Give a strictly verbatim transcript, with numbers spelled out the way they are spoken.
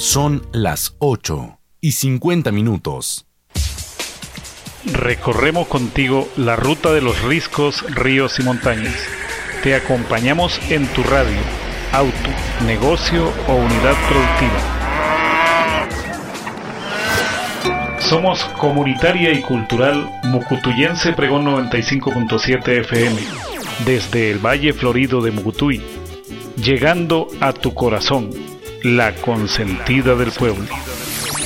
Son las ocho y cincuenta minutos. Recorremos contigo la ruta de los riscos, ríos y montañas. Te acompañamos en tu radio, auto, negocio o unidad productiva. Somos comunitaria y cultural Mucutuyense Pregón noventa y cinco punto siete F M, desde el Valle Florido de Mucutuy, llegando a tu corazón, la consentida del pueblo.